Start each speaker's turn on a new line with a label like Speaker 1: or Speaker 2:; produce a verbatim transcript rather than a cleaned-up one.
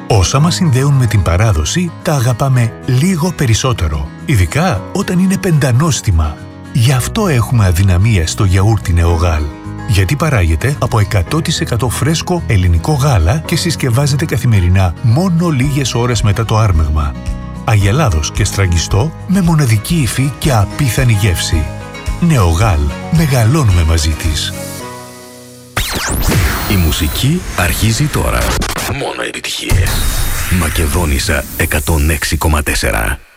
Speaker 1: Όσα μας συνδέουν με την παράδοση, τα αγαπάμε λίγο περισσότερο. Ειδικά όταν είναι πεντανόστιμα. Γι' αυτό έχουμε αδυναμία στο γιαούρτι Νεογάλ. Γιατί παράγεται από εκατό τοις εκατό φρέσκο ελληνικό γάλα και συσκευάζεται καθημερινά μόνο λίγες ώρες μετά το άρμεγμα. Αγελάδος και στραγγιστό με μοναδική υφή και απίθανη γεύση. Νεογάλ. Μεγαλώνουμε μαζί της.
Speaker 2: Η μουσική αρχίζει τώρα. Μόνο επιτυχίες. Μακεδόνισσα εκατόν έξι κόμμα τέσσερα.